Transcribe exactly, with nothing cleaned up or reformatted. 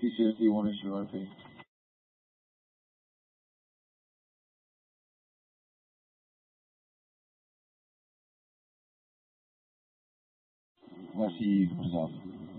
T C S D one issue R P. Lessee was off.